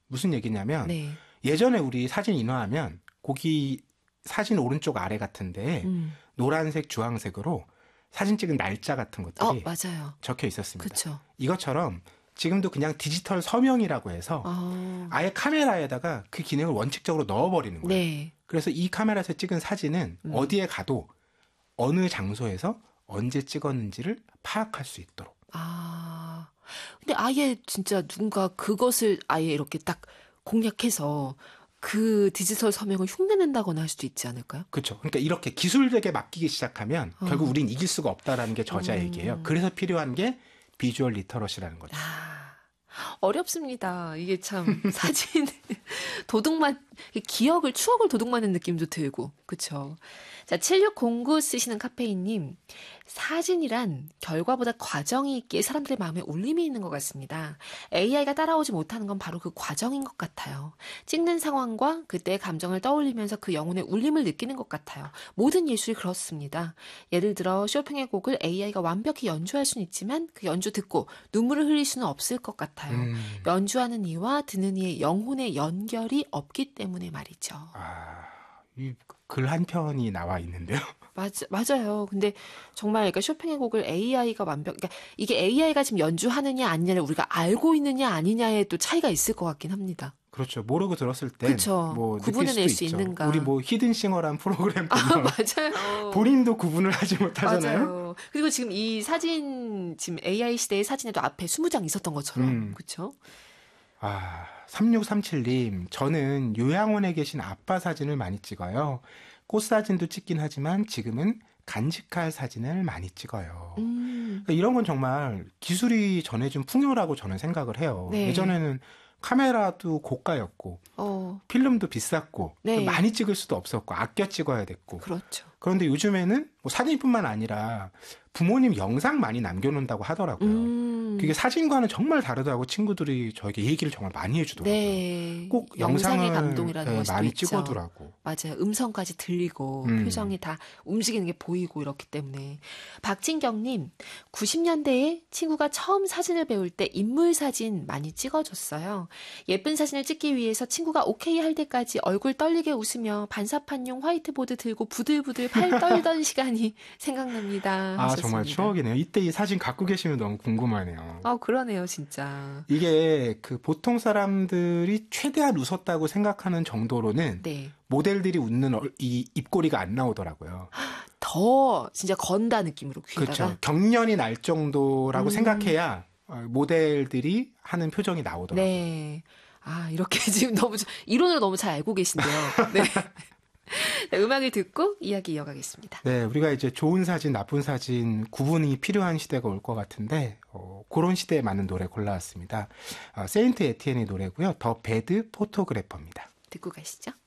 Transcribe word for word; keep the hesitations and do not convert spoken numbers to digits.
무슨 얘기냐면 네. 예전에 우리 사진 인화하면 거기 사진 오른쪽 아래 같은데 음. 노란색, 주황색으로 사진 찍은 날짜 같은 것들이 어, 맞아요. 적혀 있었습니다. 그쵸. 이것처럼 지금도 그냥 디지털 서명이라고 해서 어. 아예 카메라에다가 그 기능을 원칙적으로 넣어버리는 거예요. 네. 그래서 이 카메라에서 찍은 사진은 음. 어디에 가도 어느 장소에서 언제 찍었는지를 파악할 수 있도록. 아. 근데 아예 진짜 누군가 그것을 아예 이렇게 딱 공략해서 그 디지털 서명을 흉내낸다거나 할 수도 있지 않을까요? 그렇죠. 그러니까 이렇게 기술력에 맡기기 시작하면 어. 결국 우린 이길 수가 없다라는 게 저자 음. 얘기예요. 그래서 필요한 게 비주얼 리터러시라는 거죠. 아, 어렵습니다. 이게 참 사진 도둑만 기억을 추억을 도둑맞는 느낌도 들고 그렇죠. 자, 칠육공구 쓰시는 카페인님, 사진이란 결과보다 과정이 있기에 사람들의 마음에 울림이 있는 것 같습니다. 에이아이가 따라오지 못하는 건 바로 그 과정인 것 같아요. 찍는 상황과 그때의 감정을 떠올리면서 그 영혼의 울림을 느끼는 것 같아요. 모든 예술이 그렇습니다. 예를 들어 쇼팽의 곡을 에이아이가 완벽히 연주할 수는 있지만 그 연주 듣고 눈물을 흘릴 수는 없을 것 같아요. 음. 연주하는 이와 듣는 이의 영혼의 연결이 없기 때문에 말이죠. 아, 이 글 한 편이 나와 있는데요. 맞, 맞아요. 근데 정말 그러니까 쇼팽의 곡을 에이아이가 완벽, 그러니까 이게 에이아이가 지금 연주하느냐 아니냐를 우리가 알고 있느냐 아니냐에 또 차이가 있을 것 같긴 합니다. 그렇죠. 모르고 들었을 때 그쵸. 뭐 구분해낼 느낄 수 수도 있죠. 있는가. 우리 뭐 히든싱어란 프로그램 아, 보면 맞아요. 본인도 구분을 하지 못하잖아요. 맞아요. 그리고 지금 이 사진, 지금 에이아이 시대의 사진에도 앞에 스무 장 있었던 것처럼. 음. 그렇죠? 아, 삼육삼칠님, 저는 요양원에 계신 아빠 사진을 많이 찍어요. 꽃 사진도 찍긴 하지만 지금은 간직할 사진을 많이 찍어요. 음. 그러니까 이런 건 정말 기술이 전해준 풍요라고 저는 생각을 해요. 네. 예전에는 카메라도 고가였고 어, 필름도 비쌌고 네. 많이 찍을 수도 없었고 아껴 찍어야 됐고 그렇죠. 그런데 요즘에는 뭐 사진뿐만 아니라 부모님 영상 많이 남겨놓는다고 하더라고요. 음. 그게 사진과는 정말 다르다고 친구들이 저에게 얘기를 정말 많이 해주더라고요. 네. 꼭 영상의 영상을 감동이라는 네, 것이 많이 있죠. 찍어두라고. 맞아요. 음성까지 들리고 음. 표정이 다 움직이는 게 보이고 이렇기 때문에. 박진경님, 구십 년대에 친구가 처음 사진을 배울 때 인물 사진 많이 찍어줬어요. 예쁜 사진을 찍기 위해서 친구가 오케이 할 때까지 얼굴 떨리게 웃으며 반사판용 화이트보드 들고 부들부들 팔 떨던 시간이 생각납니다. 아 하셨습니다. 정말 추억이네요. 이때 이 사진 갖고 계시면 너무 궁금하네요. 아, 그러네요, 진짜. 이게 그 보통 사람들이 최대한 웃었다고 생각하는 정도로는 네. 모델들이 웃는 얼- 이 입꼬리가 안 나오더라고요. 더 진짜 건다 느낌으로 귀에다가. 그렇죠. 경련이 날 정도라고 음. 생각해야 어, 모델들이 하는 표정이 나오더라고요. 네. 아, 이렇게 지금 너무, 저- 이론을 너무 잘 알고 계신데요. 네. 네, 음악을 듣고 이야기 이어가겠습니다. 네, 우리가 이제 좋은 사진, 나쁜 사진 구분이 필요한 시대가 올 것 같은데 어, 그런 시대에 맞는 노래 골라왔습니다. 어, 세인트 에티엔의 노래고요. 더 배드 포토그래퍼입니다. 듣고 가시죠.